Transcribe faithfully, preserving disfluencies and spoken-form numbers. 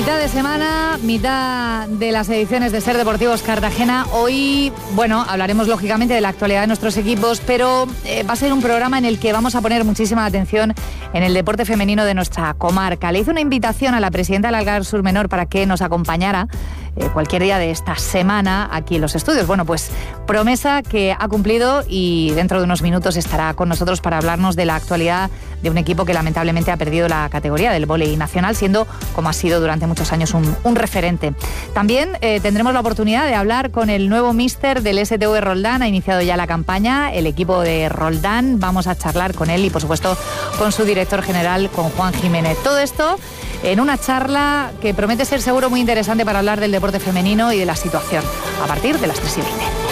Mitad de semana, mitad de las ediciones de Ser Deportivos Cartagena. Hoy, bueno, hablaremos lógicamente de la actualidad de nuestros equipos, pero eh, va a ser un programa en el que vamos a poner muchísima atención en el deporte femenino de nuestra comarca. Le hice una invitación a la presidenta del Algar Sur Menor para que nos acompañara eh, cualquier día de esta semana aquí en los estudios. Bueno, pues promesa que ha cumplido y dentro de unos minutos estará con nosotros para hablarnos de la actualidad de un equipo que lamentablemente ha perdido la categoría del vóley nacional, siendo, como ha sido durante muchos años, un, un referente. También eh, tendremos la oportunidad de hablar con el nuevo míster del S T V Roldán. Ha iniciado ya la campaña, el equipo de Roldán. Vamos a charlar con él y, por supuesto, con su director general, con Juan Jiménez. Todo esto en una charla que promete ser seguro muy interesante para hablar del deporte femenino y de la situación, a partir de las tres y veinte.